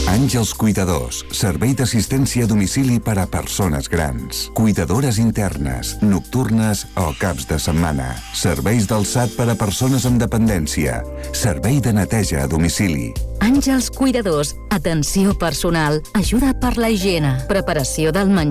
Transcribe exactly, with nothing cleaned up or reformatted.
Àngels Cuidadors, servei d'assistència a domicili per a persones grans. Cuidadores internes, nocturnes o caps de setmana. Serveis d'alçat per a persones amb dependència. Servei de neteja a domicili. Àngels Cuidadors, atenció personal, ajuda per la higiene, preparació del menjar,